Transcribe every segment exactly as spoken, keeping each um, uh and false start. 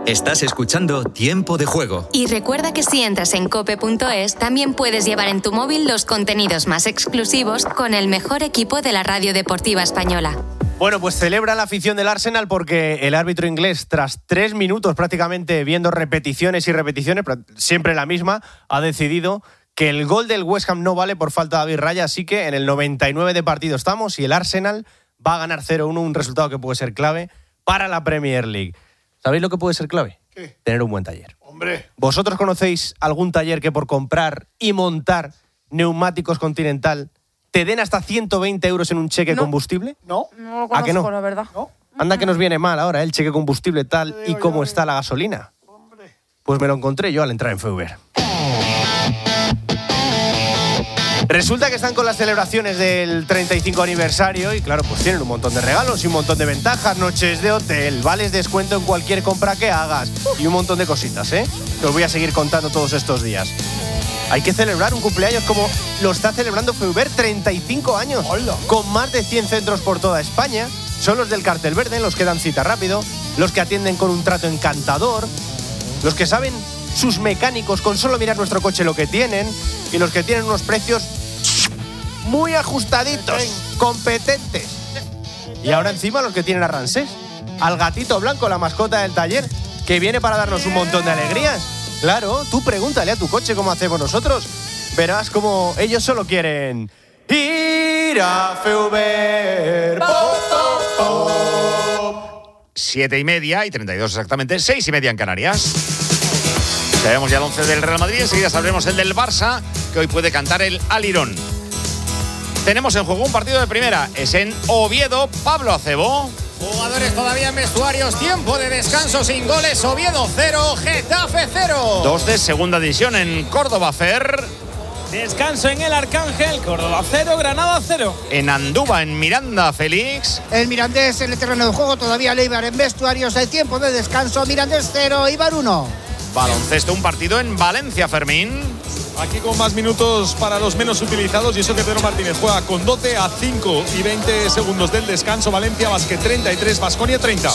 Estás escuchando Tiempo de Juego. Y recuerda que si entras en cope punto es, también puedes llevar en tu móvil los contenidos más exclusivos con el mejor equipo de la radio deportiva española. Bueno, pues celebra la afición del Arsenal porque el árbitro inglés, tras tres minutos prácticamente viendo repeticiones y repeticiones, siempre la misma, ha decidido que el gol del West Ham no vale por falta de David Raya, así que en el noventa y nueve de partido estamos y el Arsenal va a ganar cero uno, un resultado que puede ser clave para la Premier League. ¿Sabéis lo que puede ser clave? ¿Qué? Tener un buen taller. Hombre. ¿Vosotros conocéis algún taller que por comprar y montar neumáticos Continental te den hasta ciento veinte euros en un cheque No. combustible? No. No lo ¿A conozco, que no? la verdad. No. Anda que nos viene mal ahora, ¿eh? El cheque combustible tal y digo cómo yo. está la gasolina. Hombre. Pues me lo encontré yo al entrar en Feuber. Resulta que están con las celebraciones del treinta y cinco aniversario y claro, pues tienen un montón de regalos y un montón de ventajas, noches de hotel, vales de descuento en cualquier compra que hagas y un montón de cositas, ¿eh? Que os voy a seguir contando todos estos días. Hay que celebrar un cumpleaños como lo está celebrando Feuber, treinta y cinco años, ¡Hola! con más de cien centros por toda España. Son los del cartel verde, los que dan cita rápido, los que atienden con un trato encantador, los que saben sus mecánicos con solo mirar nuestro coche lo que tienen y los que tienen unos precios muy ajustaditos, competentes. Y ahora encima los que tienen a Ramsés, al gatito blanco, la mascota del taller, que viene para darnos un montón de alegrías. Claro, tú pregúntale a tu coche cómo hacemos nosotros. Verás como ellos solo quieren ir a Feuber. Siete y media y treinta y dos exactamente, seis y media en Canarias. Sabemos ya el once del Real Madrid, enseguida sabremos el del Barça, que hoy puede cantar el Alirón. Tenemos en juego un partido de primera, es en Oviedo. Pablo Acebo. Jugadores todavía en vestuarios, tiempo de descanso sin goles. Oviedo cero, Getafe cero. Dos de segunda división en Córdoba, Fer. Descanso en el Arcángel, Córdoba cero, Granada cero. En Andúba, en Miranda, Félix. El Mirandés en el terreno de juego, todavía Leibar en vestuarios, el tiempo de descanso, Mirandés cero, Eibar uno. Baloncesto, un partido en Valencia, Fermín. Aquí con más minutos para los menos utilizados y eso que Pedro Martínez juega con doce a cinco y veinte segundos del descanso. Valencia Basket treinta y tres, Baskonia treinta.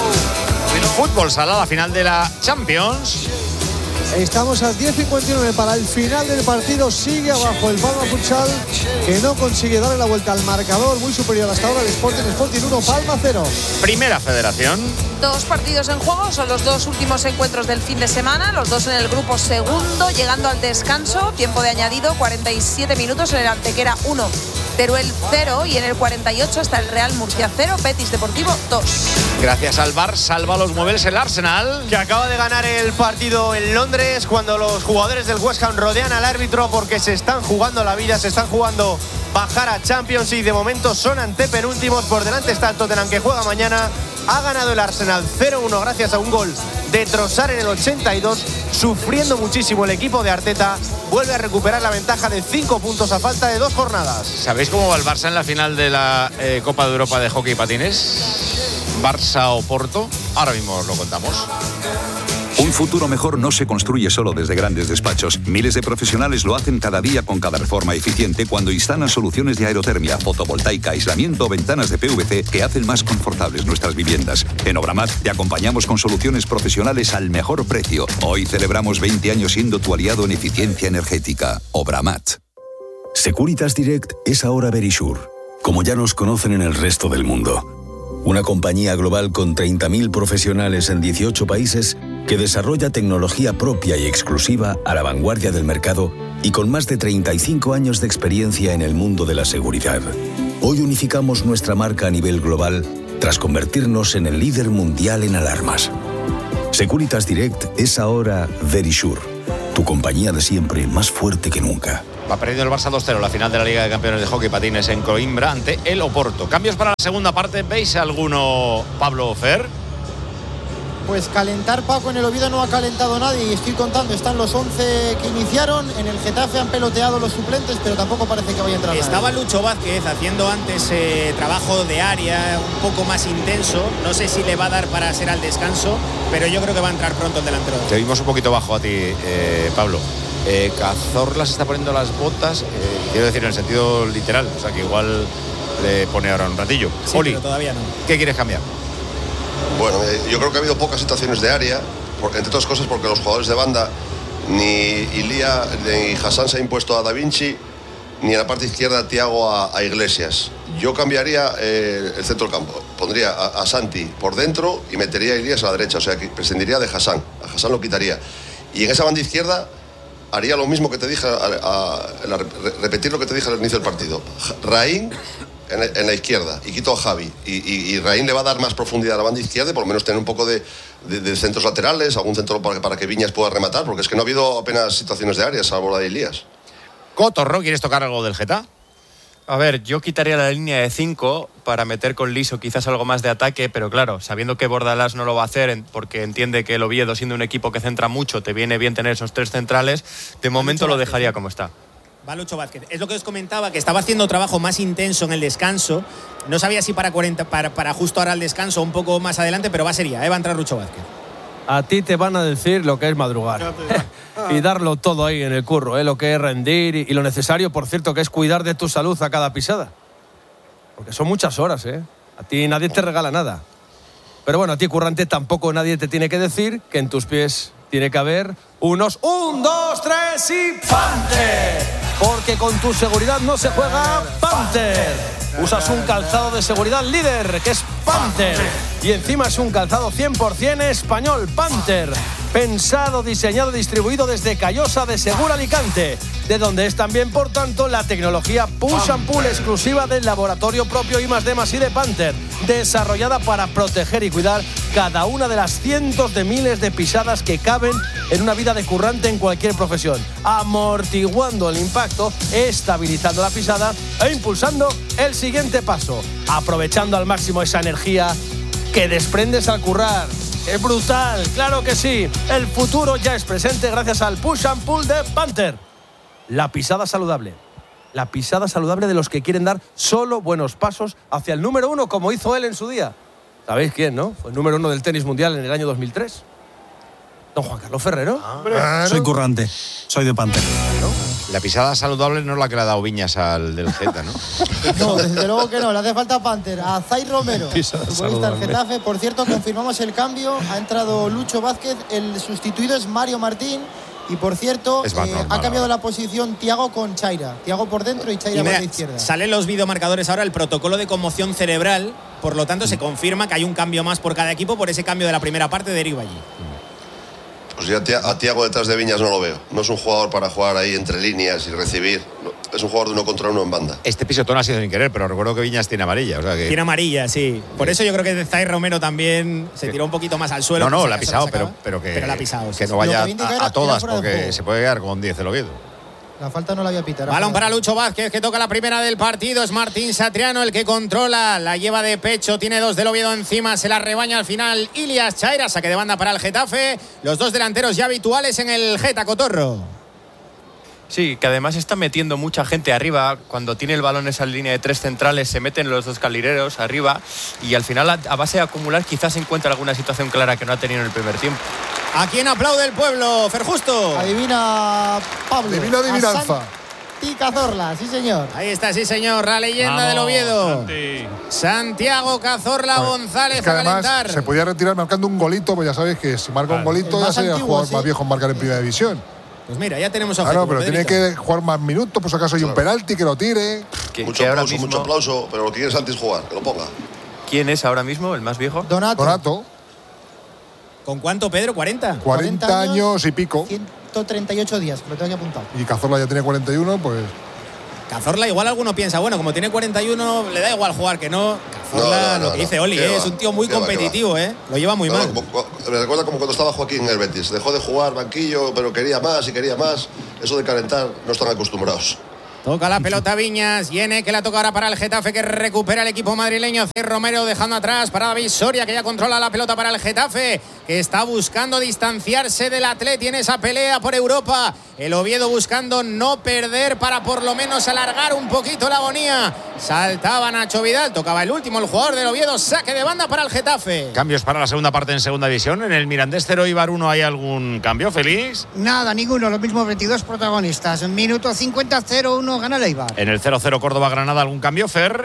En fútbol sala, la final de la Champions. Estamos a diez cincuenta y nueve para el final del partido. Sigue abajo el Palma Futsal, que no consigue darle la vuelta al marcador. Muy superior hasta ahora el Sporting. Sporting uno, Palma cero. Primera Federación. Dos partidos en juego, son los dos últimos encuentros del fin de semana, los dos en el grupo segundo, llegando al descanso, tiempo de añadido, cuarenta y siete minutos en el Antequera uno, Teruel cero y en el cuarenta y ocho está el Real Murcia cero, Betis Deportivo dos. Gracias al V A R, salva los muebles el Arsenal. Que acaba de ganar el partido en Londres cuando los jugadores del West Ham rodean al árbitro porque se están jugando la vida, se están jugando bajar a Champions y de momento son antepenúltimos. Por delante está el Tottenham que juega mañana. Ha ganado el Arsenal cero uno gracias a un gol de Trossard en el ochenta y dos. Sufriendo muchísimo el equipo de Arteta. Vuelve a recuperar la ventaja de cinco puntos a falta de dos jornadas. ¿Sabéis cómo va el Barça en la final de la eh, Copa de Europa de Hockey y Patines? Barça-Oporto. Ahora mismo os lo contamos. Un futuro mejor no se construye solo desde grandes despachos. Miles de profesionales lo hacen cada día con cada reforma eficiente cuando instalan soluciones de aerotermia, fotovoltaica, aislamiento o ventanas de P V C que hacen más confortables nuestras viviendas. En Obramat te acompañamos con soluciones profesionales al mejor precio. Hoy celebramos veinte años siendo tu aliado en eficiencia energética. Obramat. Securitas Direct es ahora Verisure, como ya nos conocen en el resto del mundo. Una compañía global con treinta mil profesionales en dieciocho países que desarrolla tecnología propia y exclusiva a la vanguardia del mercado y con más de treinta y cinco años de experiencia en el mundo de la seguridad. Hoy unificamos nuestra marca a nivel global tras convertirnos en el líder mundial en alarmas. Securitas Direct es ahora Verisure, tu compañía de siempre más fuerte que nunca. Va perdiendo el Barça dos cero la final de la Liga de Campeones de Hockey Patines en Coimbra ante el Oporto. ¿Cambios para la segunda parte? ¿Veis alguno, Pablo, Fer? Pues calentar, Paco, en el Oviedo no ha calentado nadie y estoy contando, están los once que iniciaron, en el Getafe han peloteado los suplentes, pero tampoco parece que vaya a entrar nadie. Estaba Lucho Vázquez haciendo antes eh, trabajo de área un poco más intenso, no sé si le va a dar para ser al descanso, pero yo creo que va a entrar pronto el delantero. Te vimos un poquito bajo a ti, eh, Pablo. Eh, Cazorla se está poniendo las botas, eh, quiero decir en el sentido literal, o sea que igual le pone ahora un ratillo. Sí, Oli, pero todavía no. ¿Qué quieres cambiar? Bueno, eh, yo creo que ha habido pocas situaciones de área por, entre otras cosas porque los jugadores de banda, ni Ilia ni Hassan se ha impuesto a Da Vinci, ni en la parte izquierda Thiago a, a Iglesias. Yo cambiaría eh, el centro del campo, pondría a, a Santi por dentro y metería a Iglesias a la derecha, o sea que prescindiría de Hassan, a Hassan lo quitaría. Y en esa banda izquierda haría lo mismo que te dije, a, a, a, a repetir lo que te dije al inicio del partido. Raín en la, en la izquierda y quito a Javi. Y, y, y Raín le va a dar más profundidad a la banda izquierda y por lo menos tener un poco de, de, de centros laterales, algún centro para, para que Viñas pueda rematar, porque es que no ha habido apenas situaciones de área, salvo la de Elías. Cotorro, ¿quieres tocar algo del Geta? A ver, yo quitaría la línea de cinco para meter con Liso quizás algo más de ataque, pero claro, sabiendo que Bordalás no lo va a hacer porque entiende que el Oviedo, siendo un equipo que centra mucho, te viene bien tener esos tres centrales, de momento lo dejaría como está. Va Lucho Vázquez. Es lo que os comentaba, que estaba haciendo trabajo más intenso en el descanso. No sabía si para, cuarenta, para, para justo ahora el descanso o un poco más adelante, pero va sería, ¿eh? Va a entrar Lucho Vázquez. A ti te van a decir lo que es madrugar y darlo todo ahí en el curro, ¿eh? Lo que es rendir y, y lo necesario, por cierto, que es cuidar de tu salud a cada pisada. Porque son muchas horas, ¿eh? A ti nadie te regala nada. Pero bueno, a ti, currante, tampoco nadie te tiene que decir que en tus pies tiene que haber unos un, dos, tres y ¡Panther! Porque con tu seguridad no se juega Panther. Usas un calzado de seguridad líder, que es Panther. Y encima es un calzado cien por ciento español, Panther. Pensado, diseñado y distribuido desde Callosa de Segura Alicante, de donde es también, por tanto, la tecnología Push and Pull exclusiva del laboratorio propio I más D más I de Panther, desarrollada para proteger y cuidar cada una de las cientos de miles de pisadas que caben en una vida de currante en cualquier profesión, amortiguando el impacto, estabilizando la pisada e impulsando el siguiente paso, aprovechando al máximo esa energía que desprendes al currar. ¡Es brutal! ¡Claro que sí! El futuro ya es presente gracias al Push and Pull de Panther. La pisada saludable. La pisada saludable de los que quieren dar solo buenos pasos hacia el número uno, como hizo él en su día. ¿Sabéis quién, no? Fue el número uno del tenis mundial en el año dos mil tres. Don Juan Carlos Ferrero. Ah, soy currante, soy de Panther. ¿No? La pisada saludable no es la que le ha dado Viñas al del Geta, ¿no? No, desde luego que no, le hace falta Panther. A Zay Romero, futbolista del Getafe. Por cierto, confirmamos el cambio. Ha entrado Lucho Vázquez, el sustituido es Mario Martín. Y por cierto, eh, normal, ha cambiado la posición Thiago con Chaira. Thiago por dentro y Chaira y por la izquierda. Salen los videomarcadores ahora, el protocolo de conmoción cerebral. Por lo tanto, se confirma que hay un cambio más por cada equipo por ese cambio de la primera parte de Eric Bailly. Pues yo a Thiago detrás de Viñas no lo veo. No es un jugador para jugar ahí entre líneas y recibir. No, es un jugador de uno contra uno en banda. Este pisotón ha sido sin querer, pero recuerdo que Viñas tiene amarilla. O sea que... Tiene amarilla, sí. Por eso yo creo que Zay Romero también se tiró un poquito más al suelo. No, no, la ha pisado, pero, pero que, pero la ha pisado, que sí, no vaya que a, a todas, porque se puede quedar con diez el Oviedo. La falta no la había pitado. Balón para Lucho Vázquez, que toca la primera del partido. Es Martín Satriano el que controla. La lleva de pecho. Tiene dos del Oviedo encima. Se la rebaña al final Ilias Chaira. Saque de banda para el Getafe. Los dos delanteros ya habituales en el Geta, Cotorro. Sí, que además está metiendo mucha gente arriba. Cuando tiene el balón esa línea de tres centrales, se meten los dos calireros arriba. Y al final, a base de acumular, quizás encuentra alguna situación clara que no ha tenido en el primer tiempo. ¿A quién aplaude el pueblo? Ferjusto. Adivina Pablo. Adivina adivinanza. Santi Cazorla, sí señor. Ahí está, sí señor, la leyenda Vamos, del Oviedo. Santi. Santiago Cazorla Bueno, González es que a además calentar. se podía retirar marcando un golito, pues ya sabéis que si marca un golito El ya más sería el antiguo, jugador sí. más viejo en marcar en primera división. Pues mira, ya tenemos Claro, objetivo, pero Pedrito. tiene que jugar más minutos, por si acaso hay un penalti, que lo tire. Que, Mucho que ahora aplauso, mismo, mucho aplauso, pero lo que quiere Santi es jugar, que lo ponga. ¿Quién es ahora mismo el más viejo? Donato. Donato, ¿Con cuánto, Pedro? ¿cuarenta? cuarenta años y pico. ciento treinta y ocho días, que lo tengo que apuntar. Y Cazorla ya tiene cuarenta y uno, pues. Cazorla igual alguno piensa, bueno, como tiene cuarenta y uno, le da igual jugar que no. Cazorla, No, no, no, lo que dice no. Oli, ¿Qué ¿eh? va? Es un tío muy ¿Qué va, competitivo, ¿eh? Lo lleva muy No, mal. como- me recuerda como cuando estaba Joaquín en el Betis. Dejó de jugar banquillo, pero quería más y quería más. Eso de calentar no están acostumbrados. Toca la pelota Viñas, Yene que la toca ahora para el Getafe, que recupera el equipo madrileño. C. Romero dejando atrás para David Soria, que ya controla la pelota para el Getafe, que está buscando distanciarse del Atleti en esa pelea por Europa. El Oviedo buscando no perder para por lo menos alargar un poquito la agonía. Saltaba Nacho Vidal, tocaba el último, el jugador del Oviedo, saque de banda para el Getafe. Cambios para la segunda parte en segunda división. En el Mirandés cero Eibar uno, ¿hay algún cambio, Félix? Nada, ninguno, los mismos veintidós protagonistas. Minuto cincuenta, cero uno, gana el Eibar. En el cero cero Córdoba-Granada, ¿algún cambio, Fer?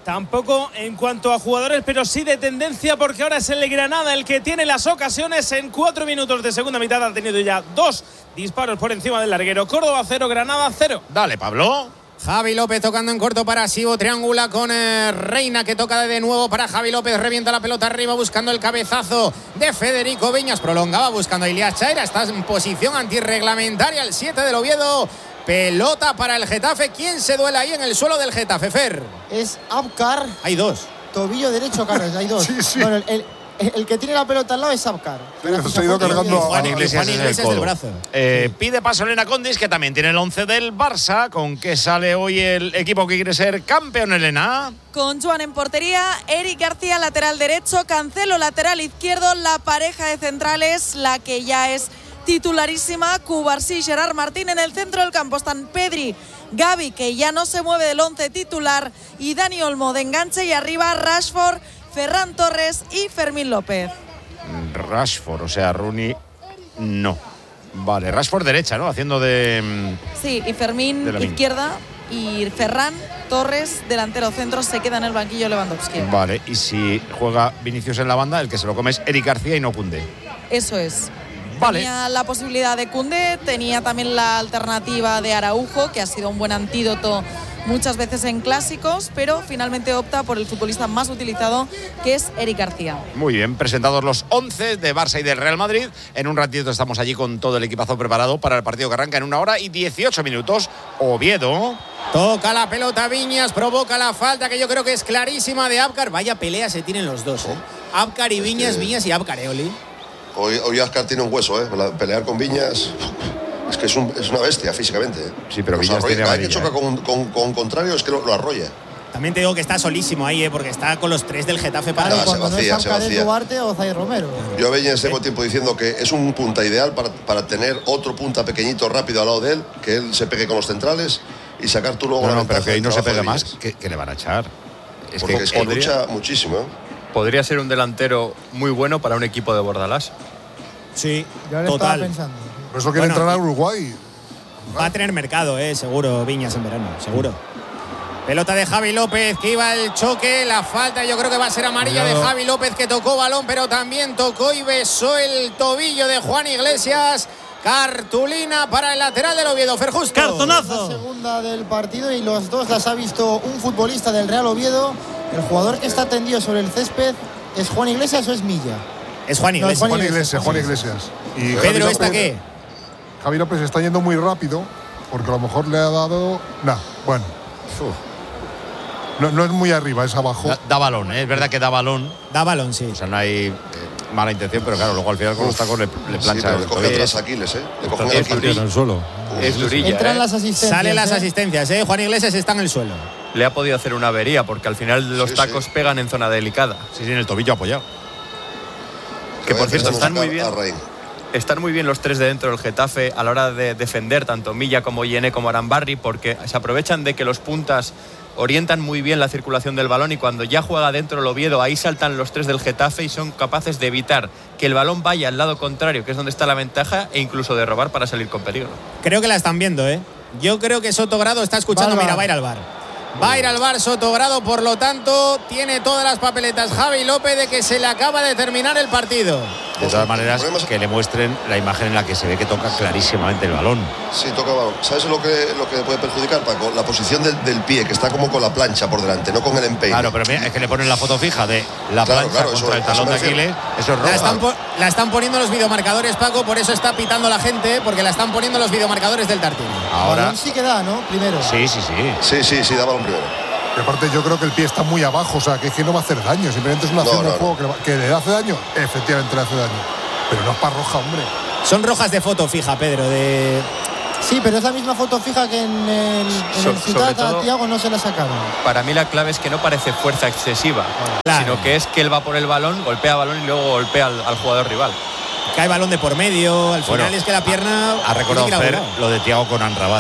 Tampoco en cuanto a jugadores, pero sí de tendencia, porque ahora es el Granada el que tiene las ocasiones. En cuatro minutos de segunda mitad ha tenido ya dos disparos por encima del larguero. Córdoba cero, Granada cero. Dale, Pablo. Javi López tocando en corto para Sibo, triangula con eh, Reina, que toca de nuevo para Javi López, revienta la pelota arriba buscando el cabezazo de Federico Viñas, prolongaba buscando a Ilias Chaira, está en posición antirreglamentaria el siete del Oviedo. Pelota para el Getafe. ¿Quién se duela ahí en el suelo del Getafe, Fer? Es Abkar. Hay dos. Tobillo derecho, Carlos, hay dos. Sí, sí. Bueno, el, el, el que tiene la pelota al lado es Abkar. Se ha ido cargando a Juan Iglesias, Juan es Iglesias el codo. del brazo. Eh, pide paso Elena Condis, que también tiene el once del Barça. ¿Con qué sale hoy el equipo que quiere ser campeón, Elena? Con Joan en portería, Eric García lateral derecho, Cancelo lateral izquierdo, la pareja de centrales, la que ya es titularísima, Cubarsí y Gerard Martín. En el centro del campo están Pedri, Gavi, que ya no se mueve del once titular, y Dani Olmo de enganche, y arriba Rashford, Ferran Torres y Fermín López. Rashford, o sea, Rooney no. Vale, Rashford derecha, ¿no? Haciendo de... Sí, y Fermín de izquierda, y Ferran Torres delantero centro, se queda en el banquillo Lewandowski. Vale, y si juega Vinicius en la banda, el que se lo come es Eric García y no Koundé. Eso es. Vale. Tenía la posibilidad de Koundé, tenía también la alternativa de Araujo, que ha sido un buen antídoto muchas veces en clásicos, pero finalmente opta por el futbolista más utilizado, que es Eric García. Muy bien, presentados los once de Barça y del Real Madrid. En un ratito estamos allí con todo el equipazo preparado para el partido que arranca en una hora y dieciocho minutos. Oviedo. Toca la pelota Viñas, provoca la falta, que yo creo que es clarísima, de Abkar. Vaya pelea se tienen los dos, ¿eh? Abkar y Viñas, Viñas y Abkar, ¿eh, Oli? Hoy, hoy Abkar tiene un hueso, ¿eh? Pelear con Viñas es que es, un, es una bestia físicamente, ¿eh? Sí, pero Los Viñas arrolla, tiene cada vez amarilla, que choca ¿eh? con, con, con contrario es que lo, lo arrolla. También te digo que está solísimo ahí, ¿eh? Porque está con los tres del Getafe para... Claro, Ah, se cuando vacía, no es se Abkar, vacía. es Duarte o Zay Romero. Yo a Viñas tengo tiempo diciendo que es un punta ideal para, para tener otro punta pequeñito rápido al lado de él, que él se pegue con los centrales y sacar tú luego No, la no, ventaja pero que ahí del no se trabajo pegue de más, Viñas. que, que le van a echar. Es Porque que es que podría- lucha muchísimo, ¿eh? Podría ser un delantero muy bueno para un equipo de Bordalás. Sí, Yo ahora total. estaba pensando. Por eso quiere Bueno, entrar a Uruguay. Va a tener mercado, eh, seguro, Viñas en verano, seguro. Pelota de Javi López, que iba el choque, la falta, yo creo que va a ser amarilla Cuidado. de Javi López, que tocó balón, pero también tocó y besó el tobillo de Juan Iglesias. Cartulina para el lateral del Oviedo, Ferjusto. La segunda del partido, y los dos las ha visto un futbolista del Real Oviedo. El jugador que está tendido sobre el césped, ¿es Juan Iglesias o es Milla? Es Juan No, es Iglesias. Juan Juan Iglesias, Iglesias, Juan Iglesias. Y Javi Pedro, ¿esta López- qué? Javi López está yendo muy rápido, porque a lo mejor le ha dado... Nah, bueno. No, no es muy arriba, es abajo. Da, da balón, ¿eh? Es verdad que da balón. Da balón, sí. O sea, no hay eh, mala intención, pero claro, luego al final con los tacos le, le Sí, plancha pero el le coge tobillo. atrás a Aquiles, ¿eh? Le coge un Es Aquiles. durilla. En el suelo. Es durilla, Entran ¿eh? las asistencias. Salen las ¿eh? asistencias, ¿eh? Juan Iglesias está en el suelo. Le ha podido hacer una avería porque al final los Sí, tacos sí. pegan en zona delicada. Sí, sí, en el tobillo apoyado. Que por cierto, Pensamos están muy sacar bien. a Rein. Están muy bien los tres de dentro del Getafe a la hora de defender, tanto Milla como Yene como Arambarri, porque se aprovechan de que los puntas orientan muy bien la circulación del balón y cuando ya juega dentro el Oviedo, ahí saltan los tres del Getafe y son capaces de evitar que el balón vaya al lado contrario, que es donde está la ventaja, e incluso de robar para salir con peligro. Creo que la están viendo, ¿eh? Yo creo que Sotogrado está escuchando. Va al Mira, bar. va a ir al bar. Va a ir al bar Sotogrado, por lo tanto, tiene todas las papeletas Javi López de que se le acaba de terminar el partido. De todas maneras, que le muestren la imagen en la que se ve que toca clarísimamente el balón. Sí, toca balón. ¿Sabes lo que, lo que puede perjudicar, Paco? La posición del, del pie, que está como con la plancha por delante, no con el empeine. Claro, pero mira, es que le ponen la foto fija de la Claro, plancha claro, contra eso- el talón eso de me refiero. Aquiles. Eso es La están, roja. po- la están poniendo los videomarcadores, Paco, por eso está pitando la gente, porque la están poniendo los videomarcadores del Tartini. Ahora. Balón sí que da, ¿no? Primero. Sí, sí, sí. Sí, sí, sí, da balón primero. Y aparte yo creo que el pie está muy abajo, o sea, que es que no va a hacer daño, simplemente es una No, acción no, de juego que le, va- que le hace daño, efectivamente le hace daño. Pero no es para roja, hombre. Son rojas de foto fija, Pedro, de... Sí, pero es la misma foto fija que en el, en So- el Ciudad sobre todo- a Thiago no se la sacaron. Para mí la clave es que no parece fuerza excesiva, Claro. sino que es que él va por el balón, golpea balón y luego golpea al, al jugador rival. Cae balón de por medio, al Bueno, final es que la pierna... Ha recordado tiene que ir Fer a un lado. lo de Thiago con Amrabat.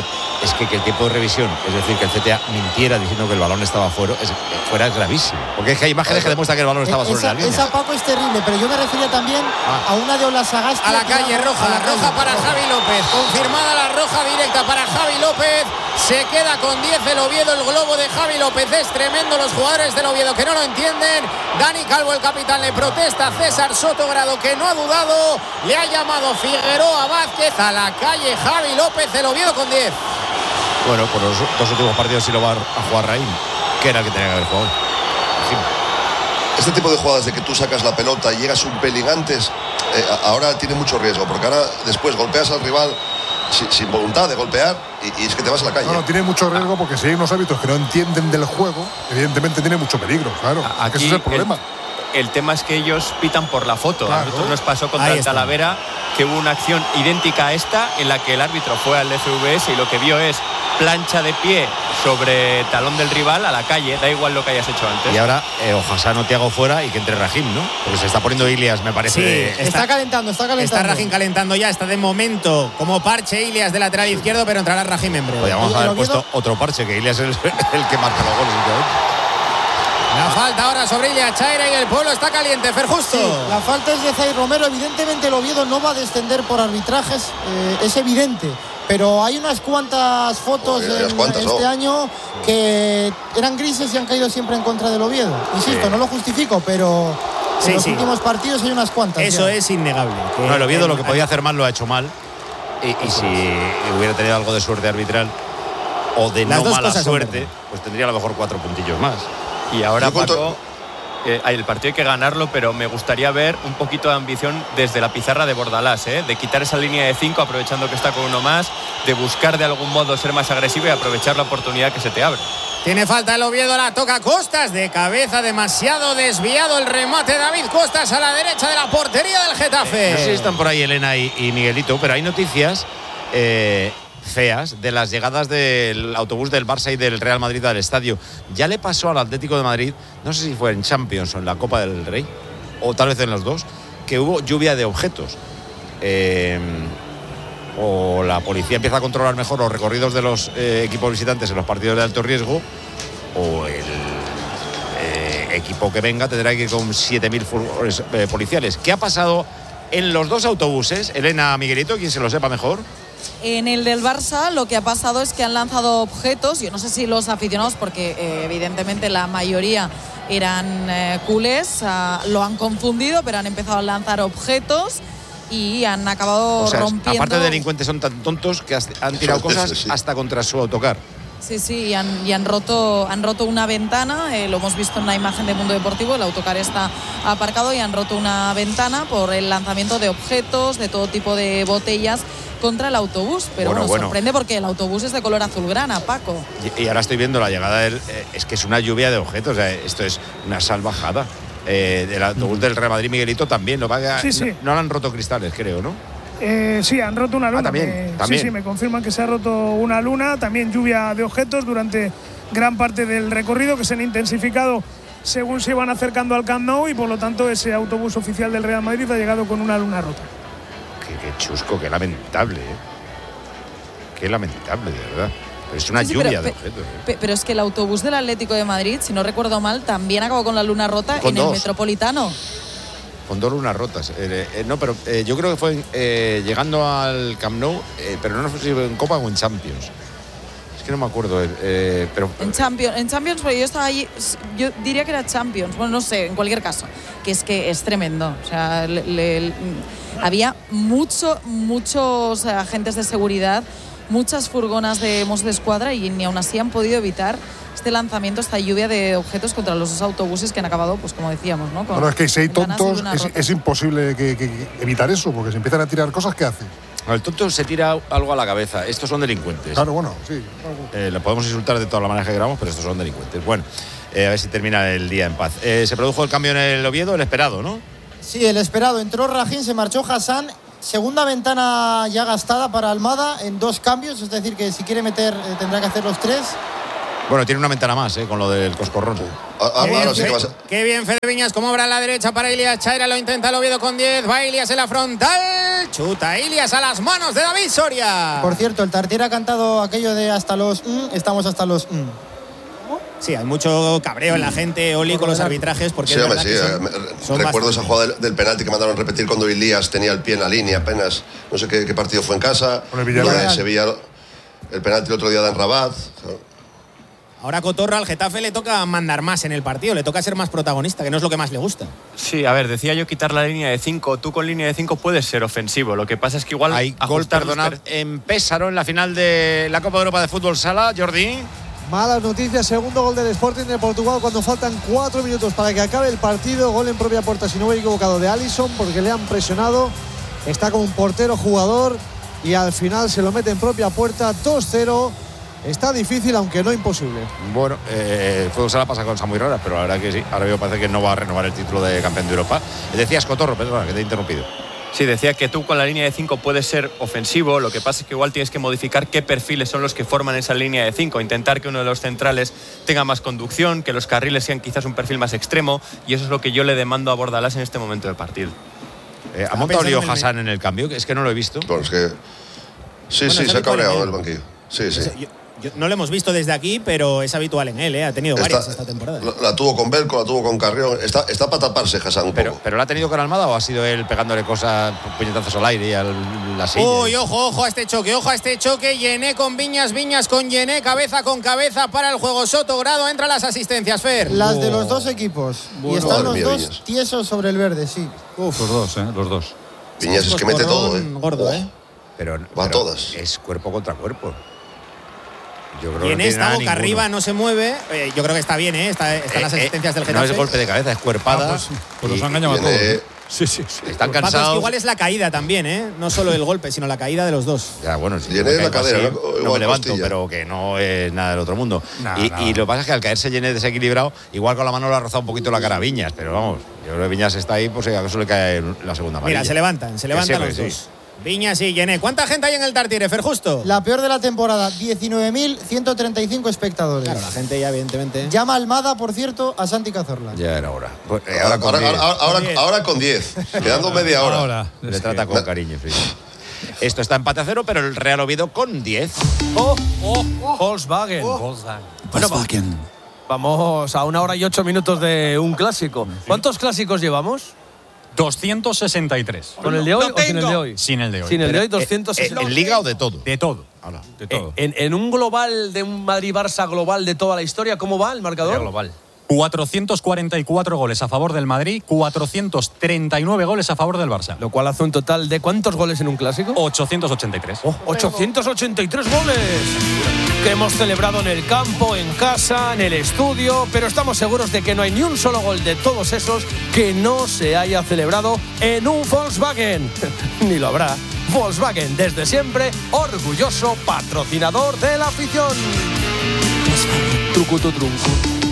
es que, que el tiempo de revisión, es decir, que el C T A mintiera diciendo que el balón estaba fuera, es, fuera es gravísimo. Porque es que hay imágenes que demuestran que el balón estaba esa, sobre la línea. Esa, Paco, es terrible, pero yo me refería también ah. a una de Olasagasti. A la calle, roja, la roja para Javi López. Confirmada la roja directa para Javi López. Se queda con diez el Oviedo, el globo de Javi López. Es tremendo, los jugadores del Oviedo que no lo entienden. Dani Calvo, el capitán, le protesta a César Sotogrado, que no ha dudado. Le ha llamado Figueroa Vázquez. A la calle, Javi López, el Oviedo con diez. Bueno, por los dos últimos partidos sí lo va a jugar Raín, que era el que tenía que haber jugado. Este tipo de jugadas de que tú sacas la pelota y llegas un pelín antes, eh, ahora tiene mucho riesgo, porque ahora después golpeas al rival sin, sin voluntad de golpear y, y es que te vas a la calle. No, no, tiene mucho riesgo porque si hay unos árbitros que no entienden del juego, evidentemente tiene mucho peligro, claro. Aquí ese es el problema. El, el tema es que ellos pitan por la foto. Claro. A nosotros nos pasó contra el Talavera que hubo una acción idéntica a esta en la que el árbitro fue al F V S y lo que vio es plancha de pie sobre talón del rival a la calle, da igual lo que hayas hecho antes. Y ahora eh, Ojasán o Thiago fuera y que entre Rahim, ¿no? Porque se está poniendo Ilias, me parece. Sí, de... está, está calentando, está calentando. Está Rahim calentando ya, está de momento como parche Ilias de lateral izquierdo, pero entrará Rahim en breve. Podríamos haber puesto otro parche, que Ilias es el, el que marca los goles. La falta ahora sobre Ilias Chaira y el pueblo está caliente. Fer Justo. Sí, la falta es de Zaid Romero. Evidentemente el Oviedo no va a descender por arbitrajes, eh, es evidente. Pero hay unas cuantas fotos Oye, en, cuantas, este ¿no? año que eran grises y han caído siempre en contra del Oviedo. Insisto, sí. no lo justifico, pero en sí, los sí. últimos partidos hay unas cuantas. Eso ya. es innegable. Que no, el Oviedo lo que podía hacer mal lo ha hecho mal. Y, y si hubiera tenido algo de suerte arbitral o de Las no dos mala cosas suerte, pues tendría a lo mejor cuatro puntillos más. Y ahora, Paco, eh, el partido hay que ganarlo, pero me gustaría ver un poquito de ambición desde la pizarra de Bordalás, ¿eh? De quitar esa línea de cinco aprovechando que está con uno más, de buscar de algún modo ser más agresivo y aprovechar la oportunidad que se te abre. Tiene falta el Oviedo, la toca Costas de cabeza, demasiado desviado el remate. David Costas a la derecha de la portería del Getafe. Eh, no sé si están por ahí Elena y, y Miguelito, pero hay noticias eh, feas de las llegadas del autobús del Barça y del Real Madrid al estadio. Ya le pasó al Atlético de Madrid, no sé si fue en Champions o en la Copa del Rey, o tal vez en los dos, que hubo lluvia de objetos. Eh, o la policía empieza a controlar mejor los recorridos de los eh, equipos visitantes en los partidos de alto riesgo, o el eh, equipo que venga tendrá que ir con siete mil furgones eh, policiales. ¿Qué ha pasado en los dos autobuses? Elena, Miguelito, quien se lo sepa mejor. En el del Barça lo que ha pasado es que han lanzado objetos, yo no sé si los aficionados, porque eh, evidentemente la mayoría eran eh, culés, uh, lo han confundido, pero han empezado a lanzar objetos y han acabado o sea, rompiendo. Aparte de delincuentes son tan tontos que han tirado cosas sí, sí. hasta contra su autocar. Sí, sí, y han, y han, roto, han roto una ventana, eh, lo hemos visto en una imagen de Mundo Deportivo, el autocar está aparcado y han roto una ventana por el lanzamiento de objetos, de todo tipo de botellas contra el autobús, pero bueno, bueno, bueno. sorprende porque el autobús es de color azulgrana, Paco. Y, y ahora estoy viendo la llegada del... Eh, es que es una lluvia de objetos, o sea, esto es una salvajada. Eh, del autobús del Real Madrid, Miguelito, también lo va a, sí, sí. No, no han roto cristales, creo, ¿no? Eh, sí, han roto una luna. Ah, ¿también? Me, ¿También? Sí, sí, me confirman que se ha roto una luna. También lluvia de objetos durante gran parte del recorrido, que se han intensificado según se iban acercando al Camp Nou, y por lo tanto ese autobús oficial del Real Madrid ha llegado con una luna rota. Qué, qué chusco, qué lamentable, ¿eh? Qué lamentable, de verdad. Pero es una sí, sí, lluvia pero, de objetos. ¿eh? Pero es que el autobús del Atlético de Madrid, si no recuerdo mal, también acabó con la luna rota con en dos. el Metropolitano. Con dos lunas rotas. Eh, eh, no, pero eh, yo creo que fue eh, llegando al Camp Nou, eh, pero no sé si en Copa o en Champions. Es que no me acuerdo. Eh, pero En Champions, en Champions, porque yo estaba allí, yo diría que era Champions. Bueno, no sé, en cualquier caso, que es que es tremendo. O sea, le, le, había mucho, muchos agentes de seguridad, muchas furgonas de Mossos de Escuadra, y ni aún así han podido evitar este lanzamiento, esta lluvia de objetos contra los dos autobuses que han acabado, pues como decíamos, ¿no? Con bueno, es que si hay tontos, es, pues. es imposible que, que, que evitar eso, porque si empiezan a tirar cosas, ¿qué hacen? El tonto se tira algo a la cabeza. Estos son delincuentes. Claro, bueno, sí. Eh, lo podemos insultar de todas las maneras que queramos, pero estos son delincuentes. Bueno, eh, a ver si termina el día en paz. Eh, se produjo el cambio en el Oviedo, el esperado, ¿no? Sí, el esperado. Entró Rahim, se marchó Hassan. Segunda ventana ya gastada para Almada en dos cambios, es decir, que si quiere meter eh, tendrá que hacer los tres. Bueno, tiene una ventana más, ¿eh? Con lo del coscorrón. Qué bien, sí que vas a... Qué bien, Fede Viñas, como obra a la derecha para Ilias Chaira, lo intenta el Oviedo con diez, va Ilias en la frontal, chuta Ilias a las manos de David Soria. Por cierto, el Tartiere ha cantado aquello de hasta los mm, estamos hasta los mm. Sí, hay mucho cabreo en la gente, Oli, con los arbitrajes, porque sí, es hombre, verdad sí, que son, eh, son recuerdo bastante. esa jugada del, del penalti que mandaron repetir cuando Ilias tenía el pie en la línea apenas, no sé qué, qué partido fue en casa, Con el Villarreal. la de Sevilla, el penalti el otro día en Rabat. Ahora Cotorro al Getafe le toca mandar más en el partido, le toca ser más protagonista, que no es lo que más le gusta. Sí, a ver, decía yo quitar la línea de cinco. Tú con línea de cinco puedes ser ofensivo. Lo que pasa es que igual hay gol, perdonad, en Pésaro en la final de la Copa de Europa de Fútbol Sala, Jordi. Malas noticias, segundo gol del Sporting de Portugal cuando faltan cuatro minutos para que acabe el partido. Gol en propia puerta, si no me he equivocado, de Alisson, porque le han presionado. Está como un portero jugador y al final se lo mete en propia puerta. dos cero. Está difícil, aunque no imposible. Bueno, eh, el fútbol sala pasa cosas muy raras, pero la verdad que sí. Ahora mismo parece que no va a renovar el título de campeón de Europa. Decías, Cotorro, perdona, que te he interrumpido. Sí, decía que tú con la línea de cinco puedes ser ofensivo. Lo que pasa es que igual tienes que modificar qué perfiles son los que forman esa línea de cinco. Intentar que uno de los centrales tenga más conducción, que los carriles sean quizás un perfil más extremo. Y eso es lo que yo le demando a Bordalás en este momento del partido. Eh, ¿Ha montado lío Hassan en el cambio? Es que no lo he visto. Pues que... Sí, Bueno, sí, es se ha habitual cabreado en en él. el banquillo. Sí, sí. Yo- yo- no lo hemos visto desde aquí, pero es habitual en él, ¿eh? Ha tenido varias Está- esta temporada. La, la tuvo con Belco, la tuvo con Carrión. Está, está para taparse Hassan un Pero, poco. ¿Pero la ha tenido con Almada o ha sido él pegándole cosas, puñetazos al aire y a la silla? Uy, ojo, ojo a este choque, ojo a este choque. Llené con Viñas, Viñas con Llené, cabeza con cabeza para el juego. Soto Grado, entra las asistencias, Fer. Las de los dos equipos. Bueno. y están Madre los mía, dos Viñas. tiesos sobre el verde, sí. Uf, los dos, ¿eh? Los dos. Viñas es que mete todo, ¿eh? Gordo, ¿eh? Pero, Va a pero todas. Es cuerpo contra cuerpo. Yo creo que Llené no tiene está nada boca ninguno. arriba, no se mueve. Eh, yo creo que está bien, ¿eh? Está- están Eh, las eh, asistencias del No Getafe. es golpe de cabeza, es cuerpada. Ah, pues, pues Y- los han engañado a Viene- todos. ¿eh? Sí, sí, sí. Están Paco, es que cansados. igual es la caída también, ¿eh? No solo el golpe, sino la caída de los dos. Ya, bueno, si Llené yo me la caigo cadera, así, ¿no? no Igual me levanto, costilla. pero que no es nada del otro mundo. Nada, y, nada. y lo que pasa es que al caerse Llené desequilibrado, igual con la mano le ha rozado un poquito la cara a Viñas, pero vamos, yo creo que Viñas está ahí, pues si acaso le cae la segunda amarilla. Mira, se levantan, se Que levantan sí, los sí. dos. Viñas y Llené. ¿Cuánta gente hay en el Tartiere, Fer Justo? La peor de la temporada, diecinueve mil ciento treinta y cinco espectadores. Claro, la gente ya, evidentemente. Llama Almada, por cierto, a Santi Cazorla. Ya era hora. Pues, eh, Ahora, ahora con ahora, diez. ahora- ahora- diez. ahora con diez. Quedando media hora. Ahora. Le trata con cariño, sí. Esto está empate a cero, pero el Real Oviedo con diez. Oh, oh, Volkswagen. Bueno, va- vamos a una hora y ocho minutos de un clásico. ¿Cuántos clásicos llevamos? doscientos sesenta y tres. ¿Con el de hoy o sin el de hoy? Sin el de hoy. Sin el de hoy, Pero, eh, doscientos sesenta. eh, ¿En Liga o de todo? De todo. Hola. De todo. En, en un global de un Madrid-Barça global de toda la historia, ¿cómo va el marcador? global. cuatrocientos cuarenta y cuatro goles a favor del Madrid, cuatrocientos treinta y nueve goles a favor del Barça. Lo cual hace un total de ¿cuántos goles en un clásico? ochocientos ochenta y tres. Oh, ochocientos ochenta y tres goles que hemos celebrado en el campo, en casa, en el estudio, pero estamos seguros de que no hay ni un solo gol de todos esos que no se haya celebrado en un Volkswagen. Ni lo habrá. Volkswagen, desde siempre, orgulloso patrocinador de la afición. Truco tu trunco.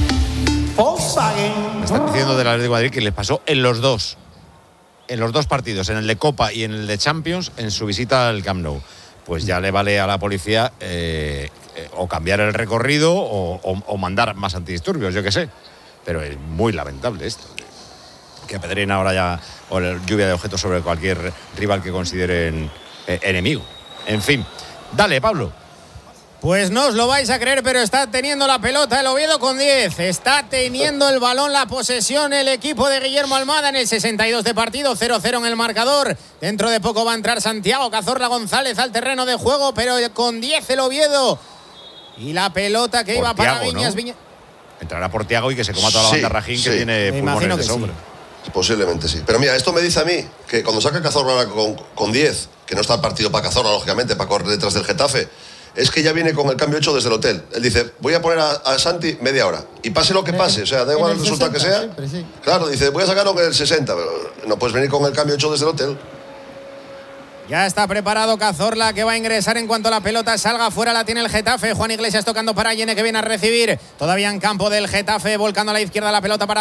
Volkswagen. Me están diciendo del Atlético de Madrid que les pasó en los dos. En los dos partidos, en el de Copa y en el de Champions, en su visita al Camp Nou. Pues ya le vale a la policía eh, eh, o cambiar el recorrido o, o- o mandar más antidisturbios, yo qué sé. Pero es muy lamentable esto. Que apedreen ahora ya o la lluvia de objetos sobre cualquier rival que consideren eh, enemigo. En fin. Dale, Pablo. Pues no os lo vais a creer, pero está teniendo la pelota el Oviedo con diez. Está teniendo el balón, la posesión, el equipo de Guillermo Almada en el sesenta y dos de partido, cero cero en el marcador. Dentro de poco va a entrar Santiago Cazorla González al terreno de juego, pero con diez el Oviedo. Y la pelota que Por iba para Thiago, Viñas, ¿no? Viñas. Entrará por Tiago y que se coma toda la Sí, banda Rajín sí. que tiene Me imagino pulmones de que sí. sombra. Posiblemente sí. Pero mira, esto me dice a mí que cuando saca Cazorla ahora con, con diez, que no está el partido para Cazorla, lógicamente, para correr detrás del Getafe, es que ya viene con el cambio hecho desde el hotel. Él dice, voy a poner a, a Santi media hora. Y pase lo que pase, o sea, da igual En el el resultado que sesenta, sea. siempre, sí. Claro, dice, voy a sacarlo en el sesenta, pero no puedes venir con el cambio hecho desde el hotel. Ya está preparado Cazorla, que va a ingresar en cuanto la pelota salga fuera. La tiene el Getafe. Juan Iglesias tocando para Yene, que viene a recibir. Todavía en campo del Getafe, volcando a la izquierda la pelota para